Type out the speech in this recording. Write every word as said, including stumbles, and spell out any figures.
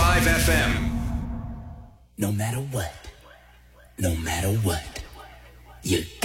five F M. No matter what, no matter what, you